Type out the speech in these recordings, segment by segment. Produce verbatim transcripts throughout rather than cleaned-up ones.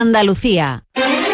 Andalucía.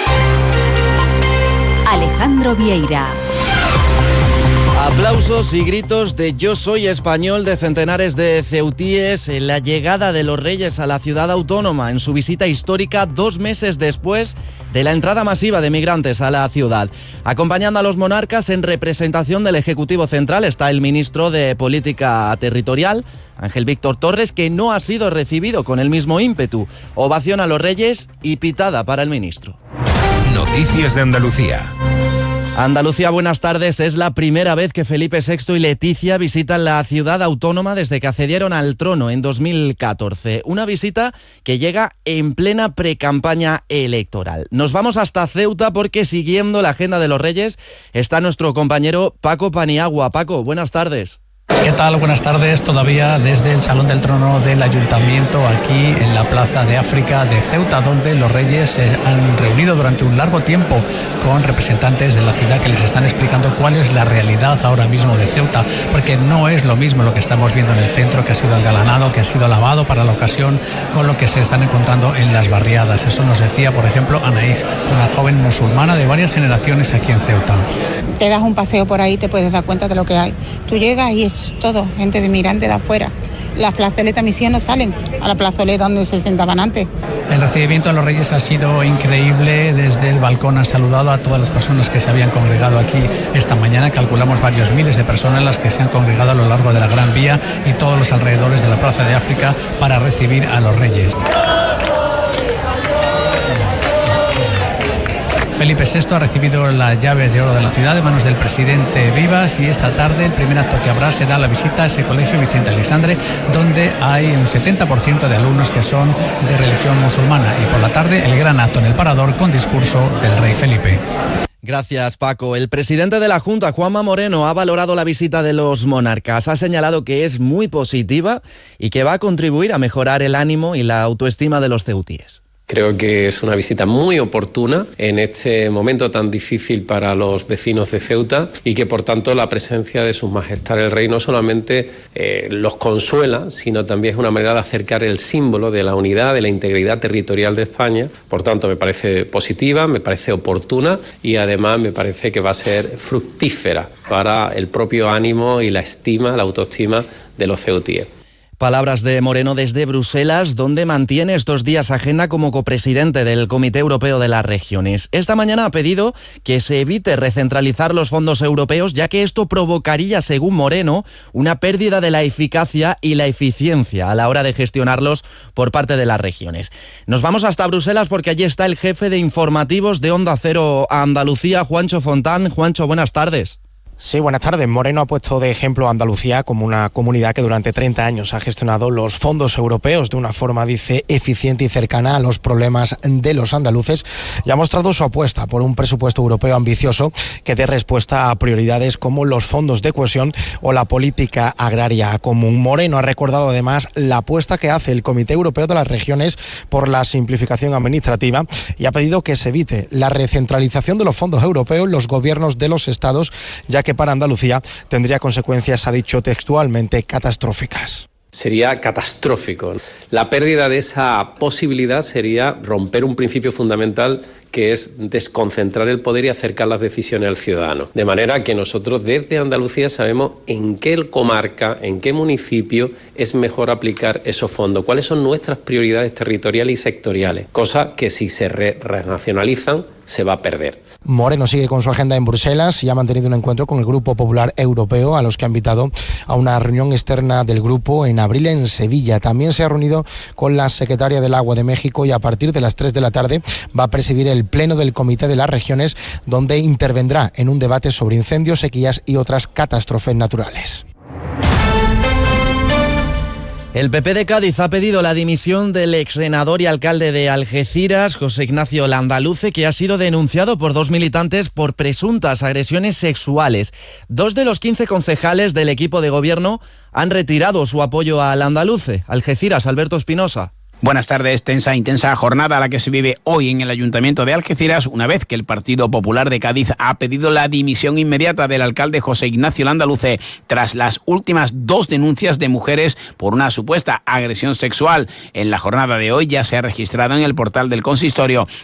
Alejandro Vieira. Aplausos y gritos de "Yo soy español" de centenares de ceutíes en la llegada de los Reyes a la ciudad autónoma en su visita histórica dos meses después de la entrada masiva de migrantes a la ciudad. Acompañando a los monarcas en representación del Ejecutivo Central está el ministro de Política Territorial, Ángel Víctor Torres, que no ha sido recibido con el mismo ímpetu. Ovación a los Reyes y pitada para el ministro. Noticias de Andalucía. Andalucía, buenas tardes. Es la primera vez que Felipe sexto y Leticia visitan la ciudad autónoma desde que accedieron al trono en dos mil catorce. Una visita que llega en plena precampaña electoral. Nos vamos hasta Ceuta porque, siguiendo la agenda de los Reyes, está nuestro compañero Paco Paniagua. Paco, buenas tardes. ¿Qué tal? Buenas tardes. Todavía desde el Salón del Trono del Ayuntamiento, aquí en la Plaza de África de Ceuta, donde los Reyes se han reunido durante un largo tiempo con representantes de la ciudad que les están explicando cuál es la realidad ahora mismo de Ceuta, porque no es lo mismo lo que estamos viendo en el centro, que ha sido engalanado, que ha sido lavado para la ocasión, con lo que se están encontrando en las barriadas. Eso nos decía, por ejemplo, Anaís, una joven musulmana de varias generaciones aquí en Ceuta. Te das un paseo por ahí, te puedes dar cuenta de lo que hay. Tú llegas y es todo, gente de migrante de afuera. Las plazoletas mis hijas no salen a la plazoleta donde se sentaban antes. El recibimiento a los Reyes ha sido increíble. Desde el balcón han saludado a todas las personas que se habían congregado aquí esta mañana. Calculamos varios miles de personas las que se han congregado a lo largo de la Gran Vía y todos los alrededores de la Plaza de África para recibir a los Reyes. Felipe sexto ha recibido las llaves de oro de la ciudad de manos del presidente Vivas, y esta tarde el primer acto que habrá será la visita a ese colegio Vicente Alexandre, donde hay un setenta por ciento de alumnos que son de religión musulmana, y por la tarde el gran acto en el Parador con discurso del rey Felipe. Gracias, Paco. El presidente de la Junta, Juanma Moreno, ha valorado la visita de los monarcas. Ha señalado que es muy positiva y que va a contribuir a mejorar el ánimo y la autoestima de los ceutíes. Creo que es una visita muy oportuna en este momento tan difícil para los vecinos de Ceuta, y que por tanto la presencia de Sus Majestades el Rey no solamente eh, los consuela, sino también es una manera de acercar el símbolo de la unidad, de la integridad territorial de España. Por tanto, me parece positiva, me parece oportuna, y además me parece que va a ser fructífera para el propio ánimo y la estima, la autoestima de los ceutíes. Palabras de Moreno desde Bruselas, donde mantiene estos días agenda como copresidente del Comité Europeo de las Regiones. Esta mañana ha pedido que se evite recentralizar los fondos europeos, ya que esto provocaría, según Moreno, una pérdida de la eficacia y la eficiencia a la hora de gestionarlos por parte de las regiones. Nos vamos hasta Bruselas porque allí está el jefe de informativos de Onda Cero Andalucía, Juancho Fontán. Juancho, buenas tardes. Sí, buenas tardes. Moreno ha puesto de ejemplo a Andalucía como una comunidad que durante treinta años ha gestionado los fondos europeos de una forma, dice, eficiente y cercana a los problemas de los andaluces, y ha mostrado su apuesta por un presupuesto europeo ambicioso que dé respuesta a prioridades como los fondos de cohesión o la política agraria común. Moreno ha recordado además la apuesta que hace el Comité Europeo de las Regiones por la simplificación administrativa, y ha pedido que se evite la recentralización de los fondos europeos en los gobiernos de los estados, ya que que para Andalucía tendría consecuencias, ha dicho textualmente, catastróficas. Sería catastrófico. La pérdida de esa posibilidad sería romper un principio fundamental, que es desconcentrar el poder y acercar las decisiones al ciudadano. De manera que nosotros desde Andalucía sabemos en qué comarca, en qué municipio es mejor aplicar esos fondos, cuáles son nuestras prioridades territoriales y sectoriales, cosa que si se re- renacionalizan se va a perder. Moreno sigue con su agenda en Bruselas y ha mantenido un encuentro con el Grupo Popular Europeo, a los que ha invitado a una reunión externa del grupo en abril en Sevilla. También se ha reunido con la secretaria del Agua de México, y a partir de las tres de la tarde va a presidir el pleno del Comité de las Regiones, donde intervendrá en un debate sobre incendios, sequías y otras catástrofes naturales. El P P de Cádiz ha pedido la dimisión del ex senador y alcalde de Algeciras, José Ignacio Landaluce, que ha sido denunciado por dos militantes por presuntas agresiones sexuales. Dos de los quince concejales del equipo de gobierno han retirado su apoyo a Landaluce. Algeciras, Alberto Espinosa. Buenas tardes. Tensa, intensa jornada la que se vive hoy en el Ayuntamiento de Algeciras, una vez que el Partido Popular de Cádiz ha pedido la dimisión inmediata del alcalde José Ignacio Landaluce tras las últimas dos denuncias de mujeres por una supuesta agresión sexual. En la jornada de hoy ya se ha registrado en el portal del consistorio